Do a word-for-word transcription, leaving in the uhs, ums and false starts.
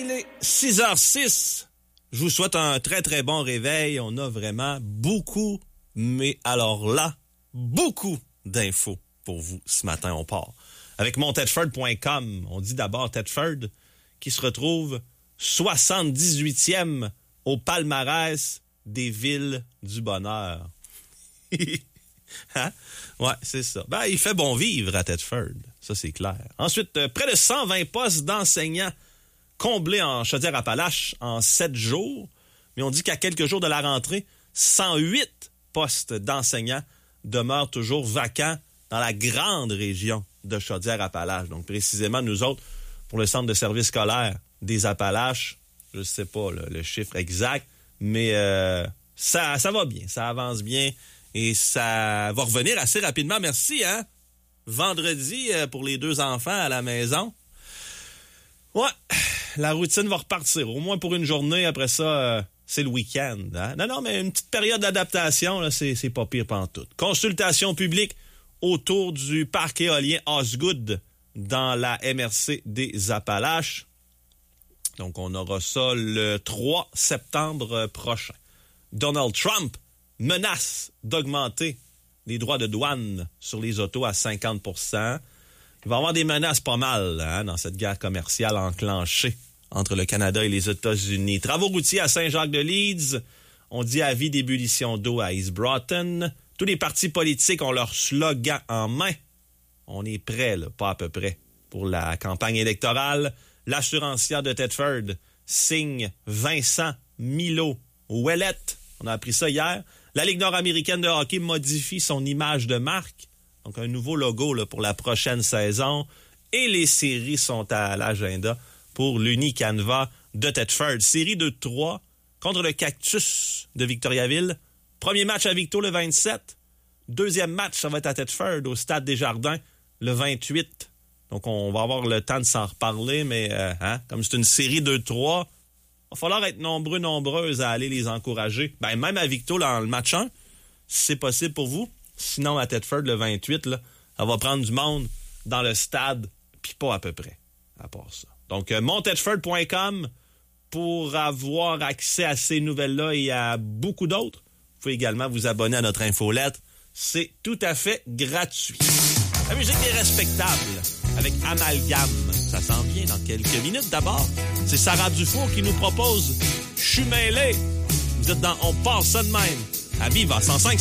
Il est six heures six. Je vous souhaite un très, très bon réveil. On a vraiment beaucoup, mais alors là, beaucoup d'infos pour vous ce matin. On part avec mon Tedford point com. On dit d'abord Tedford qui se retrouve soixante-dix-huitième au palmarès des villes du bonheur. Hein? Ouais, c'est ça. Ben, il fait bon vivre à Tedford. Ça, c'est clair. Ensuite, euh, près de cent vingt postes d'enseignants comblés en Chaudière-Appalaches en sept jours. Mais on dit qu'à quelques jours de la rentrée, cent huit postes d'enseignants demeurent toujours vacants dans la grande région de Chaudière-Appalaches. Donc, précisément, nous autres, pour le centre de service scolaire des Appalaches, je ne sais pas le, le chiffre exact, mais euh, ça, ça va bien, ça avance bien et ça va revenir assez rapidement. Merci, hein? Vendredi, euh, pour les deux enfants à la maison. Ouais, la routine va repartir, au moins pour une journée. Après ça, euh, c'est le week-end. Hein? Non, non, mais une petite période d'adaptation, là, c'est, c'est pas pire pantoute. Consultation publique autour du parc éolien Osgood dans la M R C des Appalaches. Donc, on aura ça le trois septembre prochain. Donald Trump menace d'augmenter les droits de douane sur les autos à cinquante pour cent. Il va y avoir des menaces pas mal hein, dans cette guerre commerciale enclenchée entre le Canada et les États-Unis. Travaux routiers à Saint-Jacques-de-Leeds. On dit avis d'ébullition d'eau à East Broughton. Tous les partis politiques ont leur slogan en main. On est prêt, là, pas à peu près, pour la campagne électorale. L'assurancière de Tedford signe Vincent Milo Ouellette. On a appris ça hier. La Ligue nord-américaine de hockey modifie son image de marque. Donc, un nouveau logo là, pour la prochaine saison. Et les séries sont à l'agenda pour l'Unicanva de Tedford. Série de trois contre le Cactus de Victoriaville. Premier match à Victo le vingt-sept. Deuxième match, ça va être à Tedford au Stade des Jardins le vingt-huit. Donc, on va avoir le temps de s'en reparler, mais euh, hein, comme c'est une série de trois, il va falloir être nombreux, nombreuses à aller les encourager. Ben, même à Victo, dans le match un, si c'est possible pour vous. Sinon, à Tedford, le vingt-huit, là, ça va prendre du monde dans le stade, puis pas à peu près, à part ça. Donc, euh, mon Tedford point com pour avoir accès à ces nouvelles-là et à beaucoup d'autres. Vous pouvez également vous abonner à notre infolettre. C'est tout à fait gratuit. La musique est respectable avec Amalgame. Ça s'en vient dans quelques minutes. D'abord, c'est Sarah Dufour qui nous propose « Je suis mêlé ». Vous êtes dans « On part ça de même ». À Viva cent cinq.